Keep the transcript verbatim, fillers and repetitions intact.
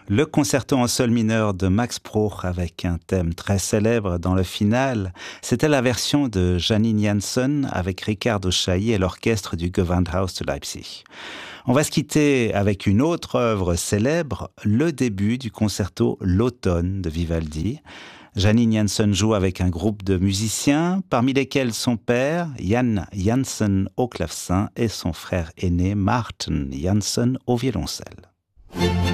Le concerto en sol mineur de Max Bruch avec un thème très célèbre dans le final, c'était la version de Janine Janssen avec Riccardo Chailly et l'orchestre du Gewandhaus de Leipzig. On va se quitter avec une autre œuvre célèbre, le début du concerto L'Automne de Vivaldi. Janine Janssen joue avec un groupe de musiciens, parmi lesquels son père, Jan Janssen au clavecin, et son frère aîné, Maarten Janssen au violoncelle.